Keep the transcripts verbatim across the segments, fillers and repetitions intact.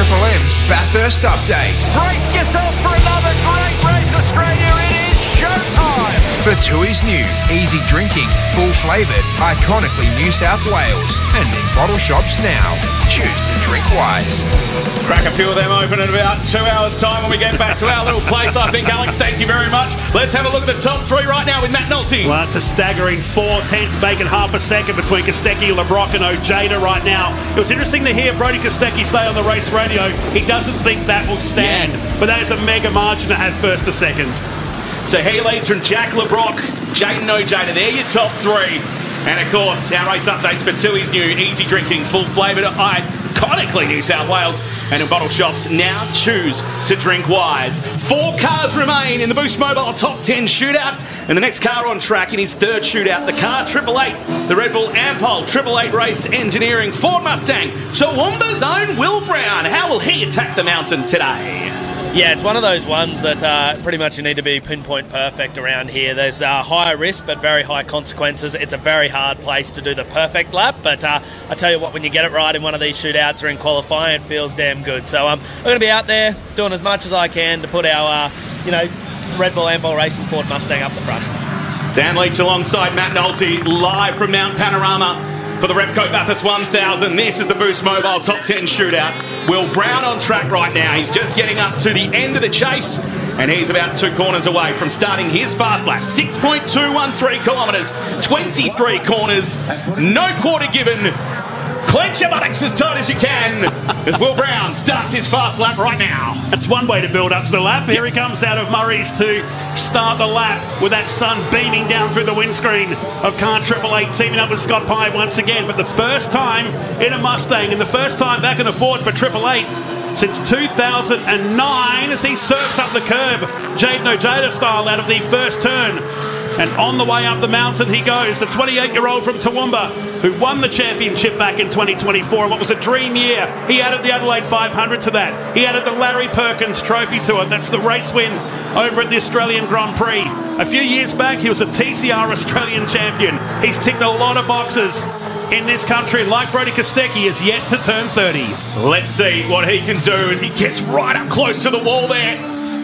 Triple M's Bathurst update. Brace yourself for another great race, Australia. It is showtime. For Tui's new, easy drinking, full flavoured, iconically New South Wales, and in bottle shops now. Choose to drink wise. Crack a few of them open in about two hours' time when we get back to our little place. I think, Alex, thank you very much. Let's have a look at the top three right now with Matt Nolte. Well, it's a staggering four tenths, making half a second between Kostecki, LeBrock and Ojeda right now. It was interesting to hear Brodie Kostecki say on the race radio he doesn't think that will stand, yeah. But that is a mega margin to have first to second. So he leads from Jack LeBrock, Jayden Ojeda. They're your top three. And of course, our race updates for Tui's new easy drinking, full flavoured, iconically New South Wales, and in bottle shops now. Choose to drink wise. Four cars remain in the Boost Mobile top ten shootout, and the next car on track in his third shootout, the car Triple Eight, the Red Bull Ampol Triple Eight Race Engineering Ford Mustang, Toowoomba's own Will Brown. How will he attack the mountain today? Yeah, it's one of those ones that uh, pretty much you need to be pinpoint perfect around here. There's uh, high risk but very high consequences. It's a very hard place to do the perfect lap, but uh, I tell you what, when you get it right in one of these shootouts or in qualifying, it feels damn good. So um, I'm going to be out there doing as much as I can to put our, uh, you know, Red Bull Ampol Racing Ford Mustang up the front. Dan Leach alongside Matt Nolte, live from Mount Panorama for the Repco Bathurst one thousand. This is the Boost Mobile top ten shootout. Will Brown on track right now. He's just getting up to the end of the chase, and he's about two corners away from starting his fast lap. six point two one three kilometres, twenty-three corners, no quarter given. Clench your buttocks as tight as you can as Will Brown starts his fast lap right now. That's one way to build up to the lap. Here he comes out of Murray's to start the lap with that sun beaming down through the windscreen of car Triple Eight, teaming up with Scott Pye once again. But the first time in a Mustang and the first time back in a Ford for Triple Eight since two thousand nine as he surfs up the curb, Jayden Ojeda style out of the first turn. And on the way up the mountain he goes, the twenty-eight-year-old from Toowoomba, who won the championship back in twenty twenty-four. What was a dream year. He added the Adelaide five hundred to that. He added the Larry Perkins Trophy to it. That's the race win over at the Australian Grand Prix. A few years back, he was a T C R Australian champion. He's ticked a lot of boxes in this country. Like Brodie Kostecki, is yet to turn thirty. Let's see what he can do as he gets right up close to the wall there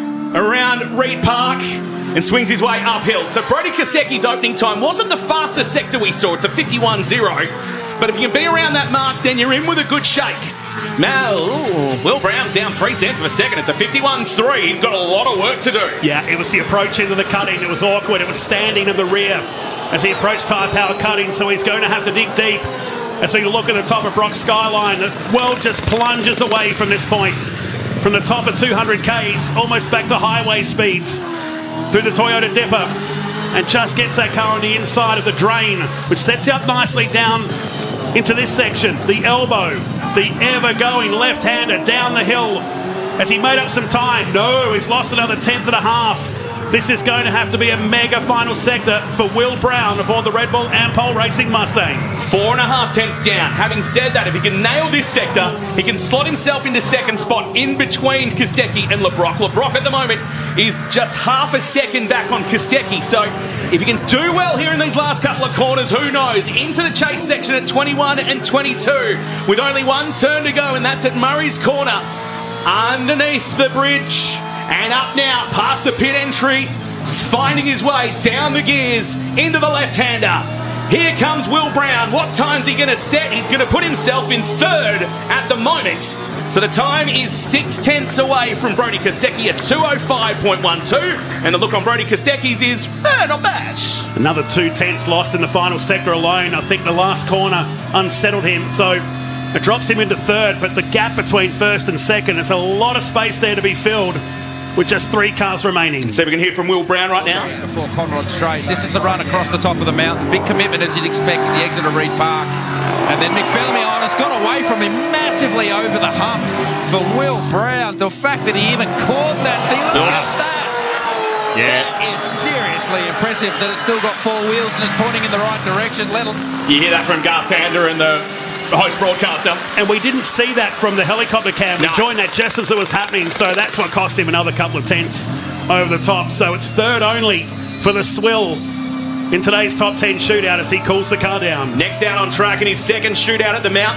around Reed Park and swings his way uphill. So Brodie Kostecki's opening time wasn't the fastest sector we saw. It's a fifty-one zero. But if you can be around that mark, then you're in with a good shake. Now, ooh, Will Brown's down three tenths of a second. It's a fifty-one three. He's got a lot of work to do. Yeah, it was the approach into the cutting. It was awkward. It was standing in the rear as he approached tyre power cutting. So he's going to have to dig deep. As we look at the top of Brock's Skyline, the world just plunges away from this point. From the top of two hundred Ks, almost back to highway speeds, through the Toyota Dipper, and just gets that car on the inside of the drain, which sets you up nicely down into this section. The elbow, the ever-going left-hander down the hill as he made up some time. No, he's lost another tenth and a half. This is going to have to be a mega final sector for Will Brown aboard the Red Bull Ampol Racing Mustang. Four and a half tenths down. Having said that, if he can nail this sector, he can slot himself into second spot in between Kostecki and LeBrock. LeBrock at the moment is just half a second back on Kostecki. So if he can do well here in these last couple of corners, who knows? Into the chase section at twenty-one and twenty-two with only one turn to go, and that's at Murray's Corner. Underneath the bridge. And up now, past the pit entry, finding his way down the gears into the left-hander. Here comes Will Brown. What time's he going to set? He's going to put himself in third at the moment. So the time is six tenths away from Brodie Kostecki at two oh five point one two. And the look on Brodie Kostecki's is, eh, not bad. Another two tenths lost in the final sector alone. I think the last corner unsettled him. So it drops him into third, but the gap between first and second, there's a lot of space there to be filled with just three cars remaining. So we can hear from Will Brown right now. Before Conrod Straight. This is the run across the top of the mountain. Big commitment as you'd expect at the exit of Reed Park. And then McPhillamy, it's got away from him massively over the hump for Will Brown. The fact that he even caught that thing. Look at that. Yeah. That is seriously impressive that it's still got four wheels and it's pointing in the right direction. Little. You hear that from Garth Tander and the host broadcaster. And we didn't see that from the helicopter cam. We no. joined that just as it was happening, so that's what cost him another couple of tenths over the top. So it's third only for the Swill in today's top ten shootout as he cools the car down. Next out on track in his second shootout at the mountain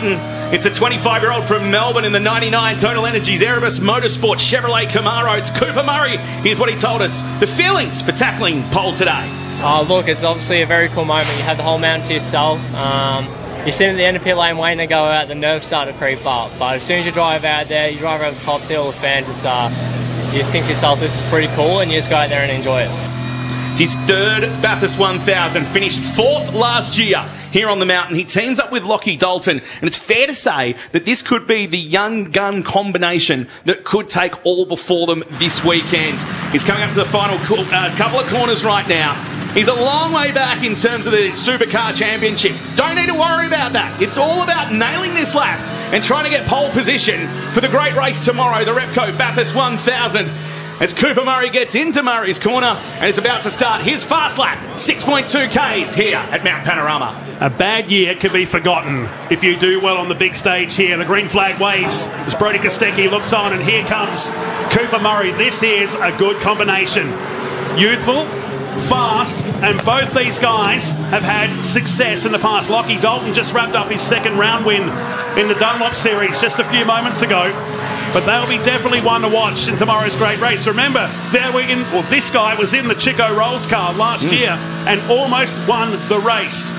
It's a twenty-five-year-old from Melbourne in the ninety-nine Total Energies Erebus Motorsport Chevrolet Camaro. It's Cooper Murray. Here's what he told us. The feelings for tackling pole today. Oh, look, it's obviously a very cool moment. You have the whole mountain to yourself. Um, you're sitting at the end of pit lane waiting to go out, the nerves start to creep up. But as soon as you drive out there, you drive over the top, see all the fans and stuff, you think to yourself, this is pretty cool, and you just go out there and enjoy it. It's his third Bathurst one thousand, finished fourth last year here on the mountain. He teams up with Lockie Dalton, and it's fair to say that this could be the young gun combination that could take all before them this weekend. He's coming up to the final co- uh, couple of corners right now. He's a long way back in terms of the Supercar Championship. Don't need to worry about that. It's all about nailing this lap and trying to get pole position for the great race tomorrow, the Repco Bathurst one thousand. As Cooper Murray gets into Murray's corner and is about to start his fast lap, six point two kays here at Mount Panorama. A bad year can be forgotten if you do well on the big stage here. The green flag waves as Brody Kostecki looks on, and here comes Cooper Murray. This is a good combination. Youthful, fast, and both these guys have had success in the past. Lockie Dalton just wrapped up his second round win in the Dunlop Series just a few moments ago. But they'll be definitely one to watch in tomorrow's great race. Remember, there we in, well, this guy was in the Chico Rolls car last mm. year and almost won the race.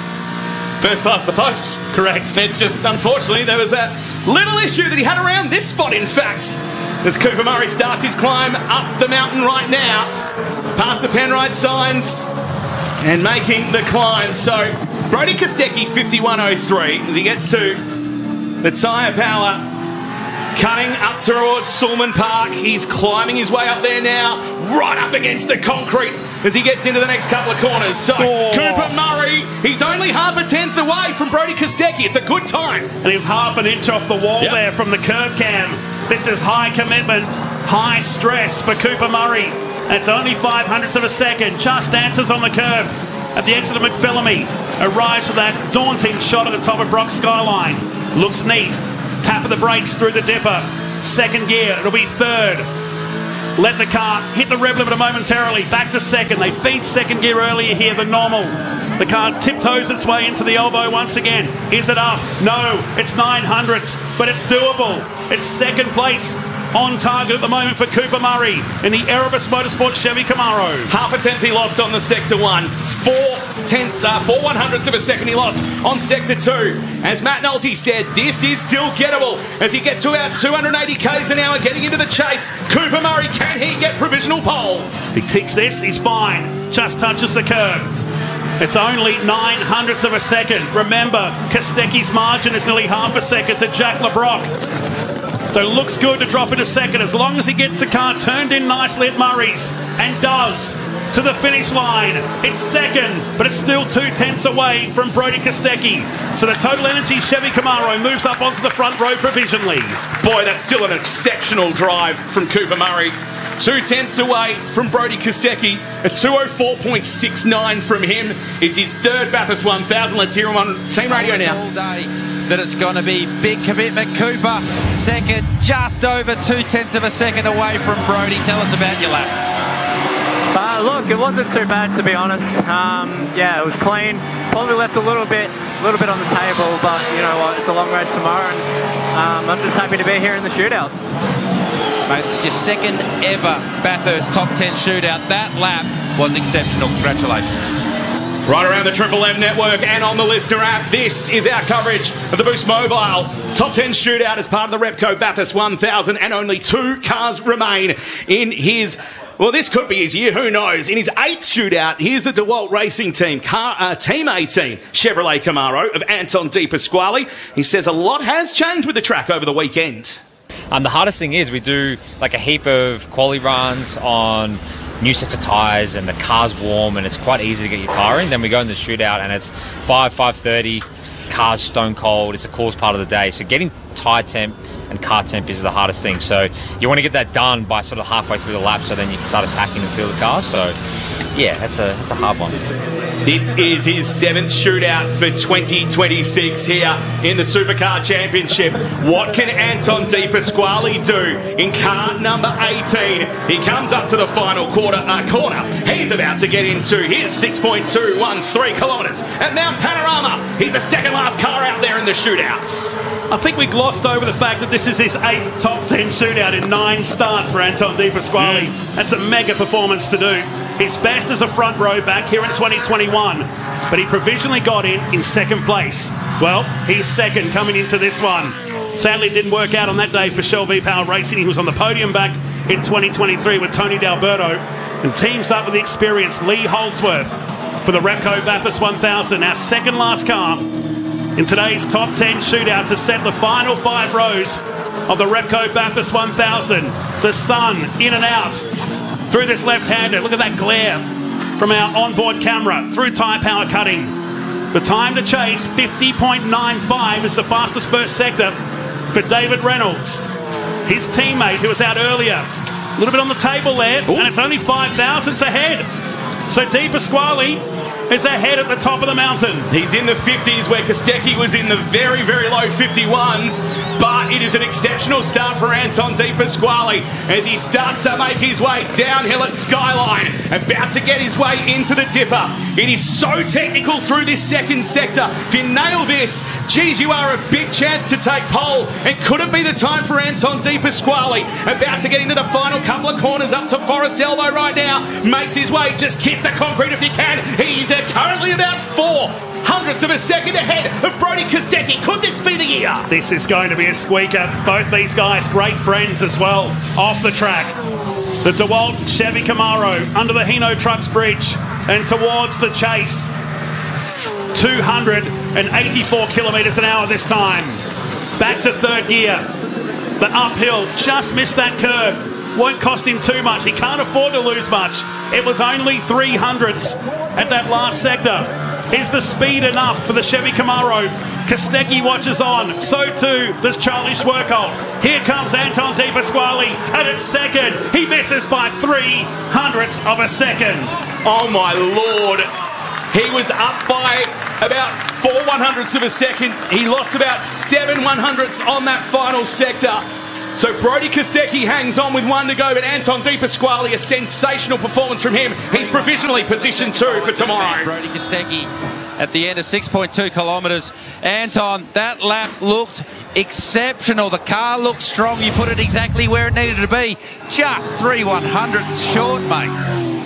First past the post. Correct. It's just, unfortunately, there was that little issue that he had around this spot, in fact. As Cooper Murray starts his climb up the mountain right now, past the Penrite signs and making the climb. So, Brody Kostecki, fifty-one oh three, as he gets to the tyre power. Cutting up towards Sulman Park. He's climbing his way up there now, right up against the concrete as he gets into the next couple of corners. So, oh. Cooper Murray, he's only half a tenth away from Brody Kostecki. It's a good time. And he was half an inch off the wall yep. there from the curb cam. This is high commitment, high stress for Cooper Murray. It's only five hundredths of a second. Just dances on the curb at the exit of McPhillamy. Arrives for that daunting shot at the top of Brock Skyline. Looks neat. Tap of the brakes through the dipper. Second gear, it'll be third. Let the car hit the rev limiter momentarily. Back to second. They feed second gear earlier here than normal. The car tiptoes its way into the elbow once again. Is it up? No. It's nine hundredths, but it's doable. It's second place on target at the moment for Cooper Murray in the Erebus Motorsport Chevy Camaro. Half a tenth he lost on the sector one. Four tenths, uh, four one hundredths of a second he lost on sector two. As Matt Nolte said, this is still gettable as he gets to about two hundred eighty kays an hour getting into the chase. Cooper Murray, can he get provisional pole? If he ticks this, he's fine. Just touches the curb. It's only nine hundredths of a second. Remember, Kostecki's margin is nearly half a second to Jack LeBrock. So looks good to drop into second as long as he gets the car turned in nicely at Murray's, and does, to the finish line. It's second, but it's still two tenths away from Brody Kostecki. So the Total Energy Chevy Camaro moves up onto the front row provisionally. Boy, that's still an exceptional drive from Cooper Murray. Two tenths away from Brody Kostecki, a two oh four point six nine from him. It's his third Bathurst one thousand. Let's hear him on Team Radio now. All day that it's going to be big commitment. Cooper, second, just over two tenths of a second away from Brody. Tell us about your lap. Uh, look, it wasn't too bad, to be honest. Um, yeah, it was clean. Probably left a little bit, little bit on the table, but you know what? It's a long race tomorrow, and um, I'm just happy to be here in the shootout. Mate, it's your second ever Bathurst top ten shootout. That lap was exceptional. Congratulations. Right around the Triple M network and on the Listener app, this is our coverage of the Boost Mobile Top ten Shootout as part of the Repco Bathurst one thousand, and only two cars remain in his, well, this could be his year, who knows. In his eighth shootout, here's the DeWalt Racing Team, car, uh, Team eighteen Chevrolet Camaro of Anton De Pasquale. He says a lot has changed with the track over the weekend. Um, the hardest thing is we do like a heap of quali runs on new sets of tyres, and the car's warm and it's quite easy to get your tyre in. Then we go in the shootout and it's five, five thirty, car's stone cold. It's the coolest part of the day. So getting tyre temp and car temp is the hardest thing. So you want to get that done by sort of halfway through the lap, so then you can start attacking and feel the car. So yeah, that's a, that's a hard one. This is his seventh shootout for twenty twenty-six here in the Supercar Championship. What can Anton De Pasquale do in car number eighteen? He comes up to the final quarter, uh, corner. He's about to get into his six point two one three kilometres at Mount Panorama. He's the second last car out there in the shootouts. I think we glossed over the fact that this is his eighth top ten shootout in nine starts for Anton De Pasquale. Mm. That's a mega performance to do. His best as a front row back here in twenty twenty-one, but he provisionally got in in second place. Well, he's second coming into this one. Sadly, it didn't work out on that day for Shell V-Power Racing. He was on the podium back in twenty twenty-three with Tony D'Alberto and teams up with the experienced Lee Holdsworth for the Repco Bathurst one thousand, our second last car in today's top ten shootout to set the final five rows of the Repco Bathurst one thousand. The sun in and out through this left-hander. Look at that glare from our onboard camera through tyre power cutting. The time to chase, fifty point nine five, is the fastest first sector for David Reynolds. His teammate who was out earlier, a little bit on the table there. Ooh. And it's only five thousandths ahead. So De Pasquale is ahead at the top of the mountain. He's in the fifties where Kostecki was in the very, very low fifty-ones, but it is an exceptional start for Anton De Pasquale as he starts to make his way downhill at Skyline, about to get his way into the dipper. It is so technical through this second sector. If you nail this, geez, you are a big chance to take pole. And could it be the time for Anton De Pasquale, about to get into the final couple of corners up to Forest Elbow right now, makes his way, just kiss the concrete if you can. He's currently about four hundredths of a second ahead of Brodie Kostecki. Could this be the year? This is going to be a squeaker. Both these guys, great friends as well, off the track. The DeWalt Chevy Camaro under the Hino Trucks Bridge and towards the chase. two hundred eighty-four kilometres an hour this time. Back to third gear. The uphill just missed that curve. Won't cost him too much. He can't afford to lose much. It was only three hundredths at that last sector. Is the speed enough for the Chevy Camaro? Kostecki watches on. So too does Charlie Schwerkolt. Here comes Anton De Pasquale, and it's second. He misses by three hundredths of a second. Oh my Lord. He was up by about four one hundredths of a second. He lost about seven one hundredths on that final sector. So Brodie Kostecki hangs on with one to go, but Anton De Pasquale, a sensational performance from him. He's provisionally positioned two for tomorrow. Brodie Kostecki at the end of six point two kilometres. Anton, that lap looked exceptional. The car looked strong. You put it exactly where it needed to be. Just three one hundredths short, mate.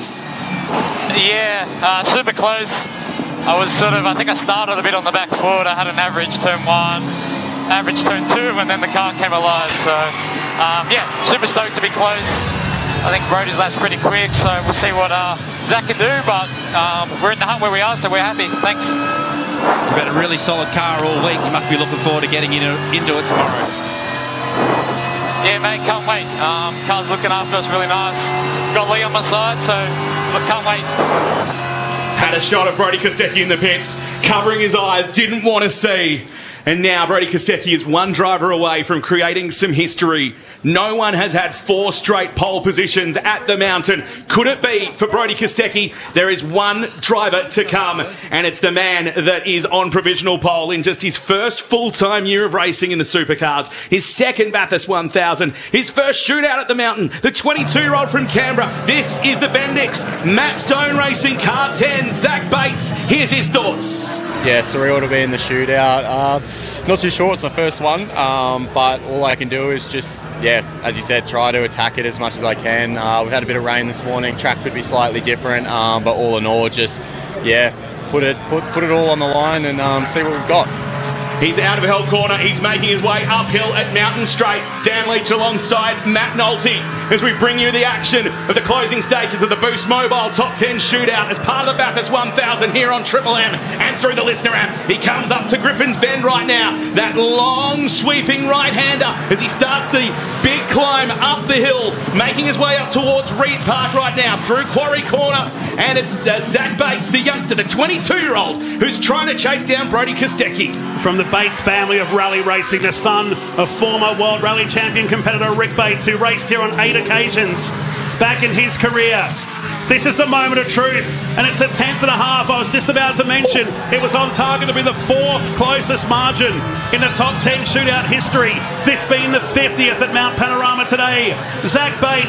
Yeah, uh, super close. I was sort of, I think I started a bit on the back foot. I had an average turn one, average turn two, and then the car came alive. So, um, yeah, super stoked to be close. I think Brodie's lap's pretty quick, so we'll see what uh, Zach can do, but um, we're in the hunt where we are, so we're happy. Thanks. You've had a really solid car all week. You must be looking forward to getting into, into it tomorrow. Yeah, mate, can't wait. Um, car's looking after us really nice. Got Lee on my side, so look, can't wait. Had a shot of Brodie Kostecki in the pits, covering his eyes, didn't want to see. And now Brodie Kostecki is one driver away from creating some history. No one has had four straight pole positions at the mountain. Could it be for Brodie Kostecki? There is one driver to come, and it's the man that is on provisional pole in just his first full-time year of racing in the supercars, his second Bathurst one thousand, his first shootout at the mountain, the twenty-two-year-old from Canberra. This is the Bendix Matt Stone Racing Car ten, Zach Bates. Here's his thoughts. Yeah, surreal to be in the shootout. Uh, not too sure, it's my first one, um, but all I can do is just, yeah, as you said, try to attack it as much as I can. Uh, we've had a bit of rain this morning, track could be slightly different, um, but all in all, just, yeah, put it put, put it all on the line and um, see what we've got. He's out of Hell Corner. He's making his way uphill at Mountain Straight. Dan Leach alongside Matt Nolte as we bring you the action of the closing stages of the Boost Mobile Top ten Shootout as part of the Bathurst one thousand here on Triple M and through the listener app. He comes up to Griffin's Bend right now. That long sweeping right-hander as he starts the big climb up the hill, making his way up towards Reed Park right now through Quarry Corner. And it's uh, Zach Bates, the youngster, the twenty-two-year-old, who's trying to chase down Brodie Kostecki. From the Bates family of rally racing, the son of former World Rally Champion competitor Rick Bates, who raced here on eight occasions back in his career. This is the moment of truth, and it's a tenth and a half. I was just about to mention it was on target to be the fourth closest margin in the top ten shootout history, this being the fiftieth at Mount Panorama today. Zach Bates,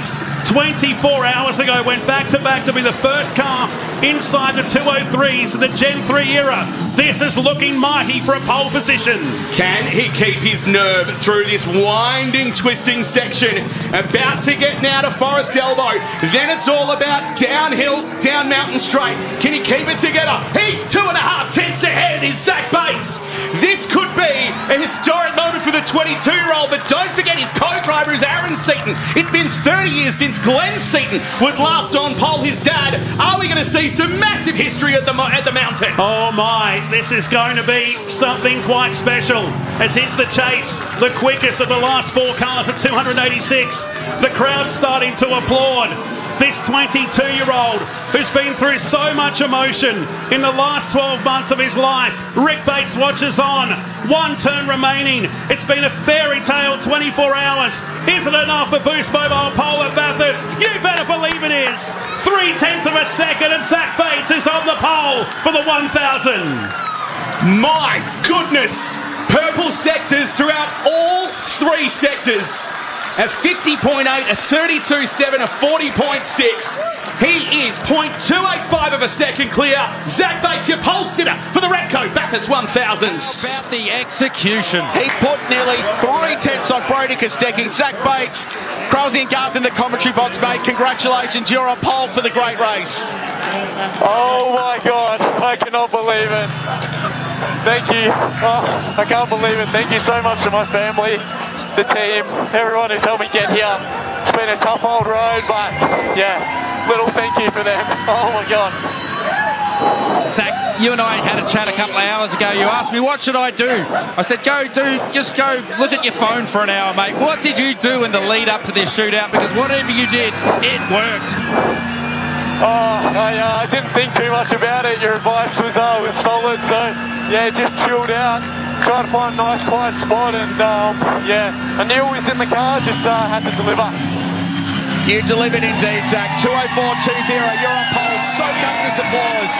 twenty-four hours ago went back-to-back to be the first car inside the two oh threes of the Gen three era. This is looking mighty for a pole position. Can he keep his nerve through this winding, twisting section? About to get now to Forest Elbow. Then it's all about downhill, down Mountain Straight. Can he keep it together? He's two and a half tenths ahead. Is Zach Bates. This could be a historic moment for the twenty-two-year-old, but don't forget his co-driver is Aaron Seaton. It's been thirty years since Glenn Seaton was last on pole, his dad. Are we going to see some massive history at the at the mountain? Oh my, this is going to be something quite special. As it's the chase, the quickest of the last four cars at two hundred eighty-six. The crowd starting to applaud this twenty-two-year-old who's been through so much emotion in the last twelve months of his life. Rick Bates watches on. One turn remaining. It's been a fairy tale twenty-four hours. Is it enough for Boost Mobile pole at Bathurst? You better believe it is. Three tenths of a second and Zach Bates is on the pole for the one thousand. My goodness! Purple sectors throughout all three sectors. A fifty point eight, a thirty-two point seven, a forty point six. He is zero point two eight five of a second clear. Zach Bates, your pole sitter for the Repco Bathurst one thousands. About the execution. He put nearly three tenths on Brody Kostecki. Zach Bates, Krause and Garth in the commentary box, mate. Congratulations, you're on pole for the great race. Oh my God, I cannot believe it. Thank you. Oh, I can't believe it. Thank you so much to my family, the team, everyone who's helped me get here. It's been a tough old road, but yeah, little thank you for them. Oh my God. Zach, you and I had a chat a couple of hours ago. You asked me, what should I do? I said, go do, just go look at your phone for an hour, mate. What did you do in the lead up to this shootout? Because whatever you did, it worked. Oh, I, uh, I didn't think too much about it. Your advice was, uh, was solid, so yeah, just chilled out. Tried to find a nice quiet spot, and um, yeah, I knew he was in the car, just uh, had to deliver. You delivered indeed, Zach. two oh four two oh, you're on pole. Soak up this applause.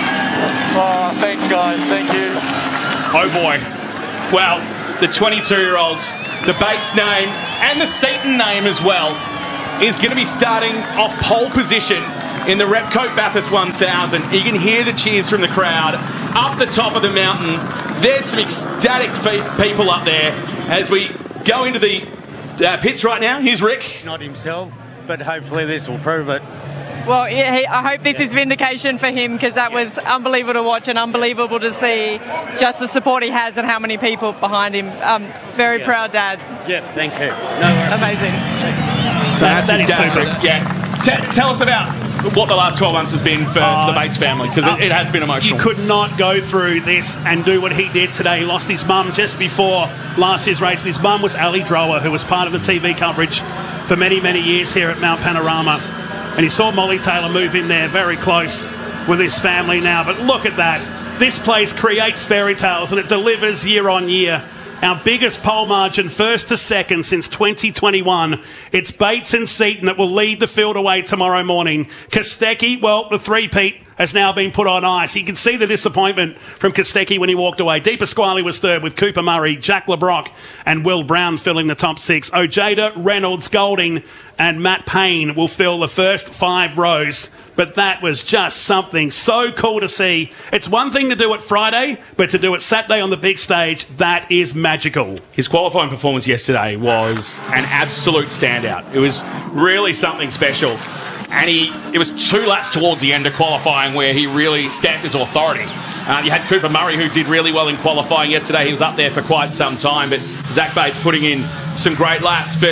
Oh, thanks, guys. Thank you. Oh boy. Well, the twenty-two-year-olds, the Bates name and the Seaton name as well, is going to be starting off pole position in the Repco Bathurst one thousand. You can hear the cheers from the crowd up the top of the mountain. There's some ecstatic people up there as we go into the uh, pits right now. Here's Rick. Not himself, but hopefully this will prove it. Well, yeah, he, I hope this is vindication for him, because that was unbelievable to watch and unbelievable to see just the support he has and how many people behind him. Um, very yeah. proud dad. Yeah, thank you. No worries. Amazing. So that's that his is dad, super. Rick. Yeah. T- tell us about what the last twelve months has been for uh, the Bates family, because uh, it, it has been emotional. You could not go through this and do what he did today. He lost his mum just before last year's race. His mum was Ali Drower, who was part of the T V coverage for many, many years here at Mount Panorama. And he saw Molly Taylor move in there very close with his family now. But look at that. This place creates fairy tales and it delivers year on year. Our biggest pole margin, first to second since twenty twenty-one. It's Bates and Seaton that will lead the field away tomorrow morning. Kostecki, well, the three-peat has now been put on ice. You can see the disappointment from Kostecki when he walked away. Di Pasquale was third with Cooper Murray, Jack LeBrock and Will Brown filling the top six. Ojeda, Reynolds, Golding and Matt Payne will fill the first five rows. But that was just something so cool to see. It's one thing to do it Friday, but to do it Saturday on the big stage, that is magical. His qualifying performance yesterday was an absolute standout. It was really something special. And he, it was two laps towards the end of qualifying where he really stamped his authority. Uh, you had Cooper Murray, who did really well in qualifying yesterday. He was up there for quite some time. But Zach Bates putting in some great laps. But,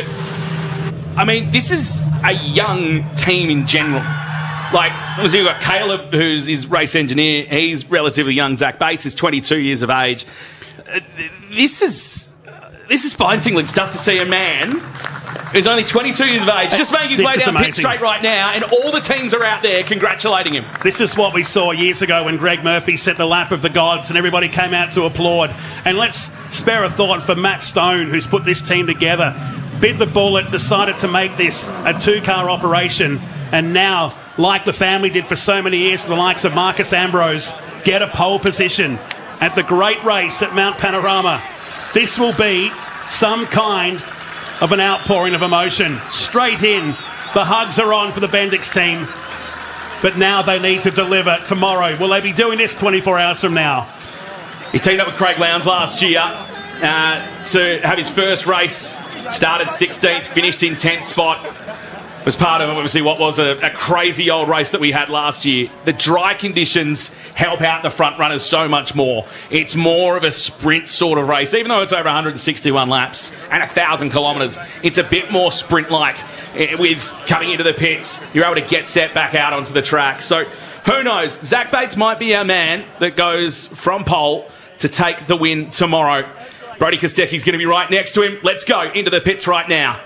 I mean, this is a young team in general. Like, you've got Caleb, who's his race engineer. He's relatively young. Zach Bates is twenty-two years of age. Uh, this is uh, this is spine-tingling stuff to see a man who's only twenty-two years of age just making his This way is down amazing. pit straight right now, and all the teams are out there congratulating him. This is what we saw years ago when Greg Murphy set the lap of the gods and everybody came out to applaud. And let's spare a thought for Matt Stone, who's put this team together. Bit the bullet, decided to make this a two-car operation, and now, like the family did for so many years, the likes of Marcus Ambrose, get a pole position at the great race at Mount Panorama. This will be some kind of an outpouring of emotion. Straight in The hugs are on for the Bendix team. But now they need to deliver tomorrow. Will they be doing this twenty-four hours from now? He teamed up with Craig Lowndes last year uh, to have his first race. Started sixteenth, finished in tenth spot. Was part of obviously what was a, a crazy old race that we had last year. The dry conditions help out the front runners so much more. It's more of a sprint sort of race, even though it's over one hundred sixty-one laps and a thousand kilometres. It's a bit more sprint-like. With coming into the pits, you're able to get set back out onto the track. So who knows? Zach Bates might be our man that goes from pole to take the win tomorrow. Brodie Kostecki's going to be right next to him. Let's go into the pits right now.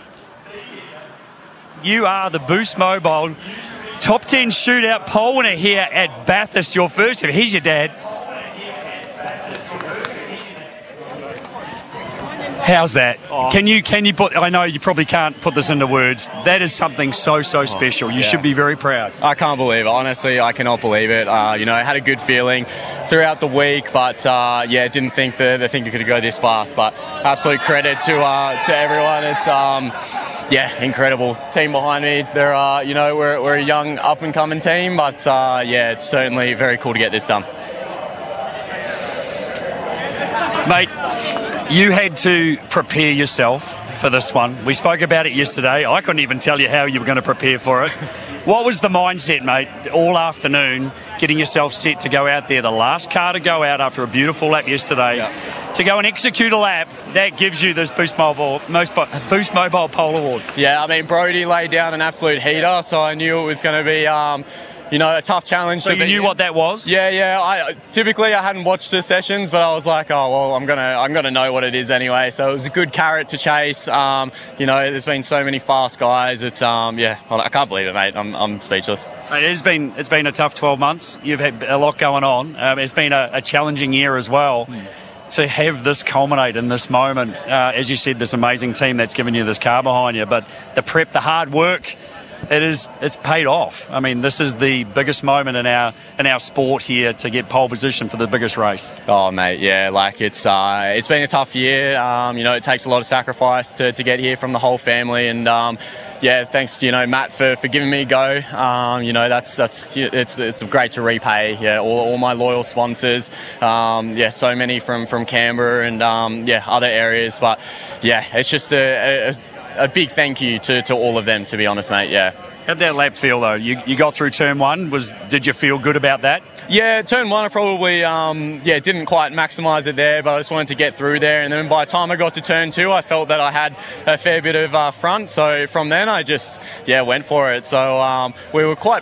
You are the Boost Mobile top ten shootout pole winner here at Bathurst. Your first. Here's your dad. How's that? Oh. Can you can you put? I know you probably can't put this into words. That is something so so special. You yeah. should be very proud. I can't believe it. Honestly, I cannot believe it. Uh, you know, I had a good feeling throughout the week, but uh, yeah, didn't think the the thing could go this fast. But absolute credit to uh, to everyone. It's um, yeah, incredible team behind me. They're uh, you know, we're we're a young up and coming team, but uh, yeah, it's certainly very cool to get this done, mate. You had to prepare yourself for this one. We spoke about it yesterday. I couldn't even tell you how you were going to prepare for it. What was the mindset, mate, all afternoon, getting yourself set to go out there, the last car to go out after a beautiful lap yesterday, yeah. to go and execute a lap that gives you this Boost Mobile, most Boost Mobile Pole Award? Yeah, I mean, Brodie laid down an absolute heater, so I knew it was going to be... Um, You know, a tough challenge. So to you be knew in. what that was? Yeah, yeah. I typically I hadn't watched the sessions, but I was like, oh well, I'm gonna I'm gonna know what it is anyway. So it was a good carrot to chase. Um, you know, there's been so many fast guys. It's um, yeah, I can't believe it, mate. I'm I'm speechless. It has been it's been a tough twelve months. You've had a lot going on. Um, it's been a, a challenging year as well. Mm. To have this culminate in this moment, uh, as you said, this amazing team that's given you this car behind you, but the prep, the hard work. It is. It's paid off. I mean, this is the biggest moment in our in our sport here to get pole position for the biggest race. Oh, mate, yeah. Like it's uh, it's been a tough year. Um, you know, it takes a lot of sacrifice to, to get here from the whole family, and um, yeah, thanks you know Matt for, for giving me a go. Um, you know, that's that's it's it's great to repay. Yeah, all, all my loyal sponsors. Um, yeah, so many from from Canberra and um, yeah other areas, but yeah, it's just a, a A big thank you to, to all of them, to be honest, mate, yeah. How'd that lap feel, though? You you got through turn one. Was Did you feel good about that? Yeah, turn one, I probably um, yeah didn't quite maximise it there, but I just wanted to get through there. And then by the time I got to turn two, I felt that I had a fair bit of uh, front. So from then, I just, yeah, went for it. So um, we were quite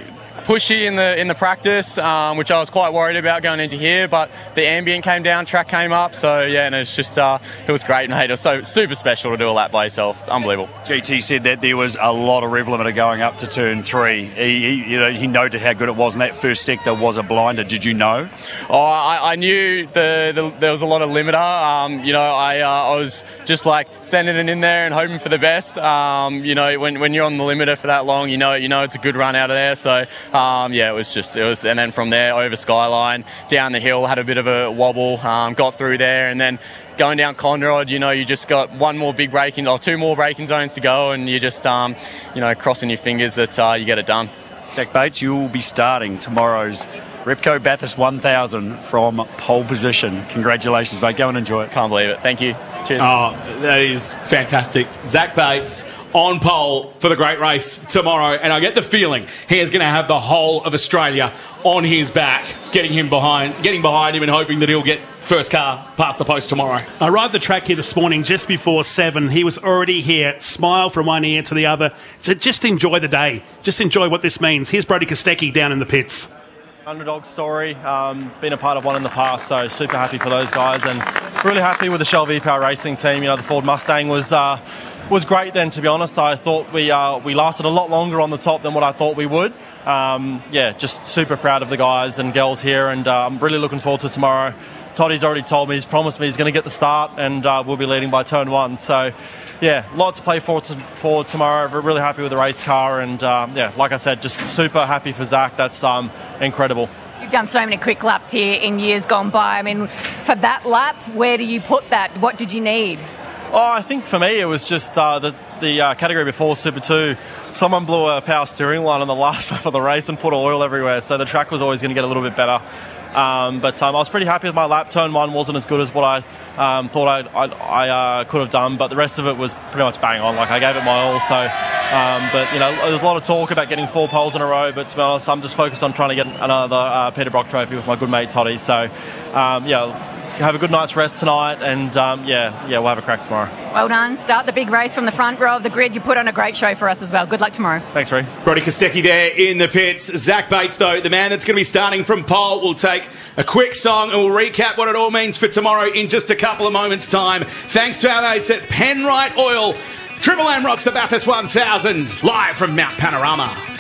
pushy in the in the practice, um, which I was quite worried about going into here, but the ambient came down, track came up, so yeah, and it's just uh, it was great, mate. It was so super special to do a lap by yourself. It's unbelievable. G T said that there was a lot of rev limiter going up to turn three. He, he you know he noted how good it was, and that first sector was a blinder. Did you know? Oh, I, I knew the, the there was a lot of limiter. Um, you know, I uh, I was just like sending it in there and hoping for the best. Um, you know, when when you're on the limiter for that long, you know you know it's a good run out of there. So. Um, yeah, it was just, it was, and then from there over Skyline, down the hill, had a bit of a wobble, um, got through there, and then going down Conrod, you know, you just got one more big braking, or two more braking zones to go, and you just, um, you know, crossing your fingers that uh, you get it done. Zach Bates, you will be starting tomorrow's Repco Bathurst one thousand from pole position. Congratulations, mate. Go and enjoy it. Can't believe it. Thank you. Cheers. Oh, that is fantastic. Zach Bates on pole for the great race tomorrow, and I get the feeling he is going to have the whole of Australia on his back, getting him behind, getting behind him, and hoping that he'll get first car past the post tomorrow. I arrived the track here this morning just before seven. He was already here, smile from one ear to the other. So just enjoy the day. Just enjoy what this means. Here's Brodie Kostecki down in the pits. Underdog story, um, been a part of one in the past, so super happy for those guys, and really happy with the Shell V-Power Racing team. You know, the Ford Mustang was uh, was great then, to be honest. I thought we uh, we lasted a lot longer on the top than what I thought we would. Um, yeah, just super proud of the guys and girls here, and uh, I'm really looking forward to tomorrow. Toddy's already told me, he's promised me he's going to get the start, and uh, we'll be leading by turn one. So, yeah, lot to play for, to, for tomorrow. We're really happy with the race car, and uh, yeah, like I said, just super happy for Zach. That's um, incredible. You've done so many quick laps here in years gone by. I mean, for that lap, where do you put that? What did you need? Oh, I think for me it was just uh, the the uh, category before Super two. Someone blew a power steering line on the last lap of the race and put oil everywhere, so the track was always going to get a little bit better. Um, but um, I was pretty happy with my lap. Turn one wasn't as good as what I um, thought I, I, I uh, could have done, but the rest of it was pretty much bang on. Like, I gave it my all. So, um, but you know, there's a lot of talk about getting four poles in a row. But to be honest, I'm just focused on trying to get another uh, Peter Brock trophy with my good mate Toddy. So, um, yeah. Have a good night's rest tonight, and um, yeah, yeah, we'll have a crack tomorrow. Well done. Start the big race from the front row of the grid. You put on a great show for us as well. Good luck tomorrow. Thanks, Ree. Brodie Kostecki there in the pits. Zach Bates, though, the man that's going to be starting from pole, will take a quick song and we'll recap what it all means for tomorrow in just a couple of moments' time. Thanks to our mates at Penrite Oil. Triple M rocks the Bathurst one thousand live from Mount Panorama.